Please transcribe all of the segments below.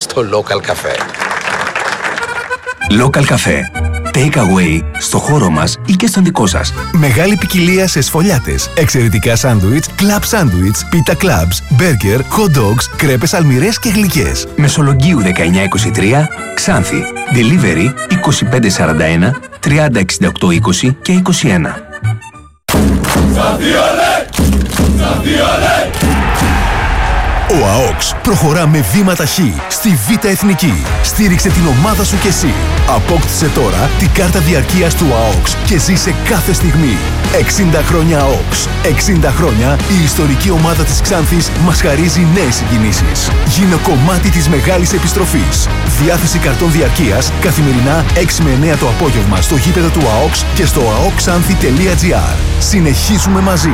στο Local Cafe. Local Cafe. Take away στο χώρο μας ή και στον δικό σας. Μεγάλη ποικιλία σε σφολιάτες, εξαιρετικά σάντουιτς, κλαμπ σάντουιτς, πίτα κλαμπς, μπέργκερ, hot dogs, κρέπες αλμυρές και γλυκές. Μεσολογγίου 1923, Ξάνθη. Delivery 2541 306820 και 21. Ο ΑΟΚΣ προχωρά με βήματα χ στη Β' Εθνική. Στήριξε την ομάδα σου κι εσύ. Απόκτησε τώρα την κάρτα διαρκείας του ΑΟΚΣ και ζήσε κάθε στιγμή. 60 χρόνια ΑΟΚΣ. 60 χρόνια η ιστορική ομάδα της Ξάνθης μας χαρίζει νέες συγκινήσεις. Γίνε κομμάτι της μεγάλης επιστροφής. Διάθεση καρτών διαρκείας καθημερινά 6 με 9 το απόγευμα στο γήπεδο του ΑΟΚΣ και στο aokxanthi.gr. Συνεχίζουμε μαζί.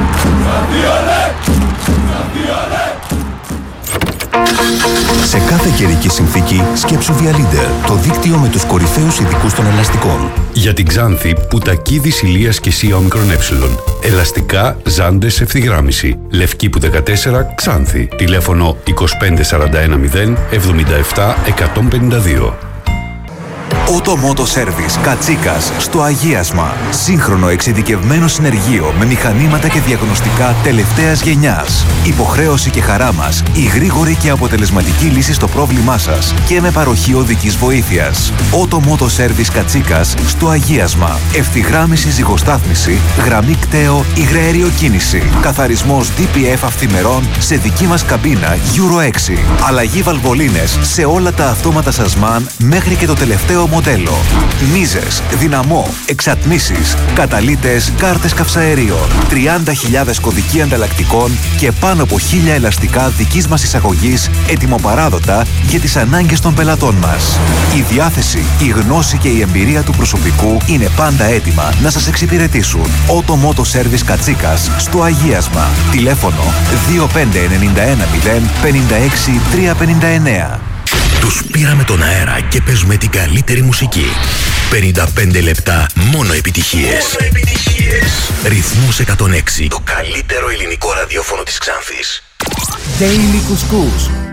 Σε κάθε καιρική συνθήκη σκέψου Vialeader, το δίκτυο με τους κορυφαίους ειδικούς των ελαστικών. Για την Ξάνθη, Πουτακίδης, Ηλίας και Σία ΟΜΕ. Ελαστικά, ζάντες, ευθυγράμμιση. Λευκή που 14, Ξάνθη. Τηλέφωνο 2541 0 77 152. Auto Moto Service Κατσίκας στο Αγίασμα. Σύγχρονο εξειδικευμένο συνεργείο με μηχανήματα και διαγνωστικά τελευταίας γενιάς. Υποχρέωση και χαρά μας η γρήγορη και αποτελεσματική λύση στο πρόβλημά σας και με παροχή οδικής βοήθειας. Auto Moto Service Κατσίκας στο Αγίασμα. Ευθυγράμμιση, ζυγοστάθμιση, γραμμή κταίο, υγραέριο κίνηση. Καθαρισμός DPF αυθημερών σε δική μας καμπίνα Euro 6. Αλλαγή βαλβολίνες σε όλα τα αυτόματα σασμάν μέχρι και το τελευταίο μοντέλο. Μίζες, δυναμό, εξατμίσεις, καταλύτες, κάρτες καυσαερίων, 30.000 κωδικοί ανταλλακτικών και πάνω από 1.000 ελαστικά δικής μας εισαγωγής έτοιμοπαράδοτα για τις ανάγκες των πελατών μας. Η διάθεση, η γνώση και η εμπειρία του προσωπικού είναι πάντα έτοιμα να σας εξυπηρετήσουν. Auto Moto Service Κατσίκας στο Αγίασμα. Τηλέφωνο 2591 0 56 359. Τους πήραμε τον αέρα και παίζουμε την καλύτερη μουσική. 55 λεπτά μόνο επιτυχίες. Ρυθμός 106. Το καλύτερο ελληνικό ραδιόφωνο της Ξάνθης. Daily Couscous.